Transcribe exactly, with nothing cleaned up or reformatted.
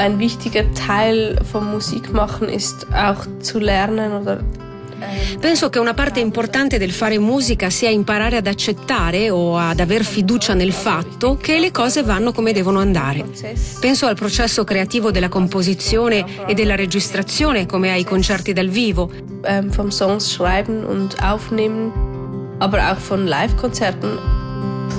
Ein wichtiger Teil vom Musikmachen ist auch zu lernen oder Penso che una parte importante del fare musica sia imparare ad accettare o ad aver fiducia nel fatto che le cose vanno come devono andare. Penso al processo creativo della composizione e della registrazione, come ai concerti dal vivo. vom Songs schreiben und aufnehmen, aber auch von Live-Konzerten.